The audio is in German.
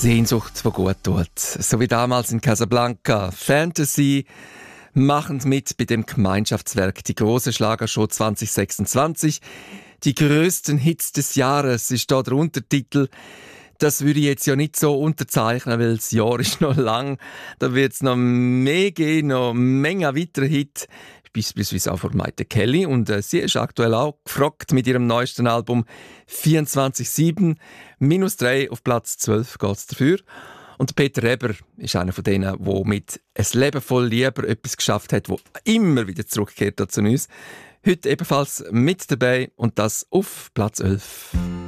Sehnsucht, die gut tut. So wie damals in Casablanca. Fantasy machen mit bei dem Gemeinschaftswerk Die große Schlagershow 2026. Die grössten Hits des Jahres ist da der Untertitel. Das würde ich jetzt ja nicht so unterzeichnen, weil das Jahr ist noch lang. Da wird es noch mehr geben, noch eine Menge weitere Hits. Beispielsweise auch von Maite Kelly. Und sie ist aktuell auch gefragt mit ihrem neuesten Album 24/7. -3 auf Platz 12 geht es dafür. Und Peter Eber ist einer von denen, der mit «Ein Leben voll Liebe» etwas geschafft hat, das immer wieder zurückkehrt zu uns. Heute ebenfalls mit dabei und das auf Platz 11.